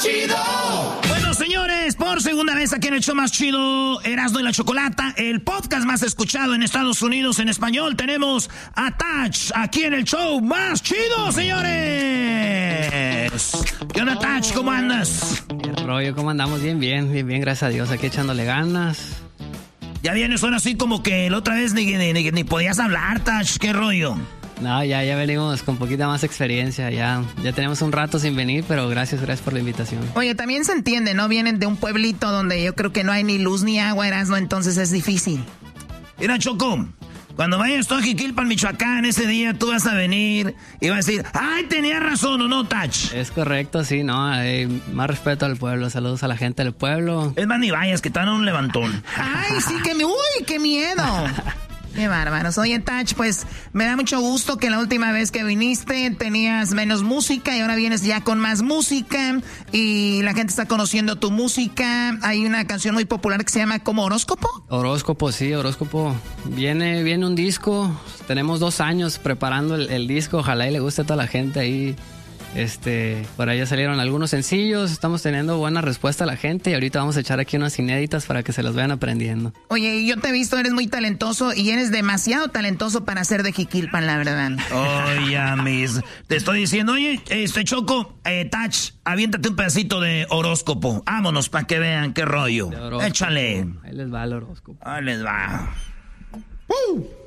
Chido. Bueno, señores, por segunda vez aquí en el show más chido, Erasmo y la Chocolata, el podcast más escuchado en Estados Unidos en español. Tenemos a Touch aquí en el show más chido, señores. ¿Qué onda, Touch? ¿Cómo andas? ¿Qué rollo? ¿Cómo andamos? Bien, gracias a Dios. Aquí echándole ganas. Ya vienes, suena así como que la otra vez ni podías hablar, Touch. ¿Qué rollo? No, ya venimos con poquita más experiencia. Ya tenemos un rato sin venir, pero gracias por la invitación. Oye, también se entiende, ¿no? Vienen de un pueblito donde yo creo que no hay ni luz ni agua, Erasmo, entonces es difícil. Mira, Choco, cuando vayas tú a Jiquilpan, Michoacán, ese día tú vas a venir y vas a decir, ¡ay, tenía razón o no, Touch! Es correcto, sí, no, más respeto al pueblo, saludos a la gente del pueblo. Es más, ni vayas, que te dan un levantón. ¡Ay, sí, ¡uy, qué miedo! Qué bárbaros. Oye, Touch, pues me da mucho gusto que la última vez que viniste tenías menos música y ahora vienes ya con más música y la gente está conociendo tu música. Hay una canción muy popular que se llama ¿cómo, Horóscopo? Horóscopo, sí, Horóscopo. Viene un disco, tenemos 2 años preparando el disco, ojalá y le guste a toda la gente ahí. Por ahí ya salieron algunos sencillos, estamos teniendo buena respuesta a la gente y ahorita vamos a echar aquí unas inéditas para que se las vayan aprendiendo. Oye, yo te he visto, eres muy talentoso y eres demasiado talentoso para ser de Jiquilpan, la verdad. Oye, te estoy diciendo, oye, Choco, Touch, aviéntate un pedacito de horóscopo. Vámonos para que vean qué rollo. Échale. Ahí les va el horóscopo. Ahí les va.